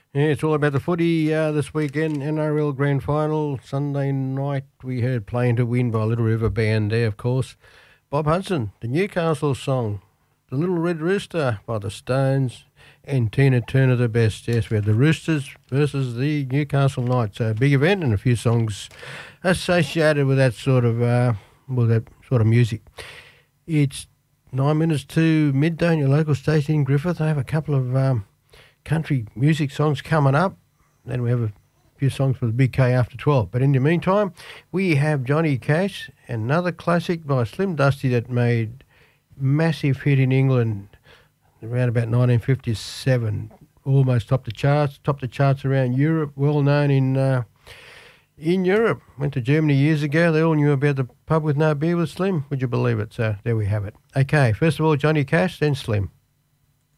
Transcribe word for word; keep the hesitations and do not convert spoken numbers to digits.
Yeah, it's all about the footy uh, this weekend. N R L Grand Final. Sunday night, we heard Playing to Win by Little River Band there, of course. Bob Hudson, the Newcastle song. The Little Red Rooster by the Stones. And Tina Turner, the best. Yes, we had the Roosters versus the Newcastle Knights. So a big event and a few songs associated with that sort of, uh, with that sort of music. It's nine minutes to midday in your local station in Griffith. I have a couple of um, country music songs coming up. Then we have a few songs with Big K after twelve. But in the meantime, we have Johnny Cash, another classic by Slim Dusty that made massive hit in England around about nineteen fifty-seven. Almost topped the charts, topped the charts around Europe, well known in uh, in Europe. Went to Germany years ago. They all knew about the pub with no beer with Slim. Would you believe it? So there we have it. Okay, first of all, Johnny Cash, then Slim.